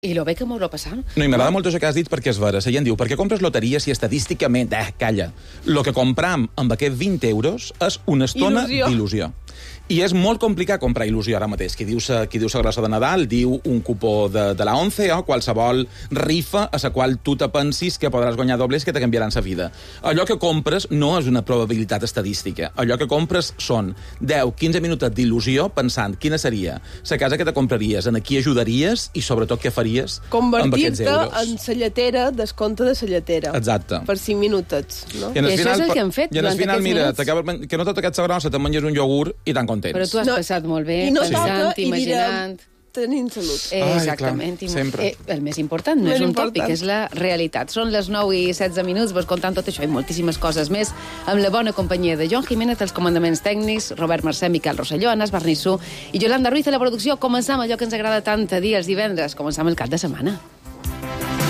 I lo bé que m'ho haurà passat. No, i m'agrada molt això que has dit perquè és vera. La gent diu, per què compres loteria si estadísticament... calla. Lo que compram amb aquests 20 euros és una estona d'il·lusió. I és molt complicat comprar il·lusió ara mateix. Qui diu la grossa de Nadal, diu un cupó de la 11 o qualsevol rifa a la qual tu te pensis que podràs guanyar dobles que te canviaran la vida. Allò que compres no és una probabilitat estadística. Allò que compres són 10-15 minuts d'il·lusió pensant quina seria la casa que te compraries, en qui ajudaries i sobretot què faries amb aquests euros. Convertir-te en la lletera, descompte de la lletera. Exacte. Per 5 minutets, no? I això és el que hem fet durant aquests minuts. Mira, que no tot aquest sabrosa, te menges un iogurt i tan contents. Però tu has passat molt bé, pensant, imaginant... Tenint salut. Exactament. sempre. El més important no és un tòpic, és la realitat. Són les 9:16 minuts, vos contant tot això i moltíssimes coses més, amb la bona companyia de Joan Jiménez, els comandaments tècnics, Robert Mercè, Miquel Rosselló, Anas Barnissú i Yolanda Ruiz a la producció. Començam allò que ens agrada tant a dir els divendres, començam el cap de setmana.